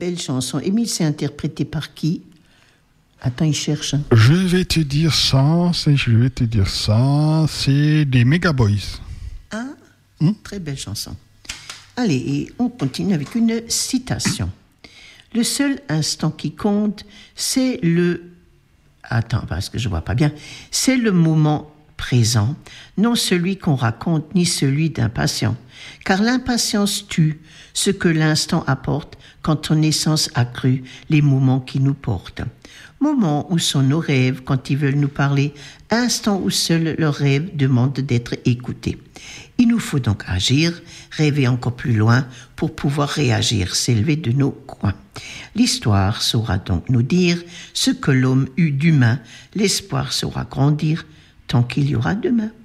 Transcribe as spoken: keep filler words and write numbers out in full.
belle chanson. Émile, c'est interprété par qui? Attends, il cherche. Hein. Je vais te dire ça, c'est, je vais te dire ça, c'est des Mega Boys. Ah, hmm? Très belle chanson. Allez, et on continue avec une citation. Le seul instant qui compte, c'est le... Attends, parce que je vois pas bien. C'est le moment présent, non celui qu'on raconte, ni celui d'impatient. Car l'impatience tue ce que l'instant apporte quand on est sans accru les moments qui nous portent. Moments où sont nos rêves quand ils veulent nous parler, instant où seuls leurs rêves demandent d'être écoutés. Il nous faut donc agir, rêver encore plus loin pour pouvoir réagir, s'élever de nos coins. L'histoire saura donc nous dire ce que l'homme eut d'humain, l'espoir saura grandir tant qu'il y aura demain.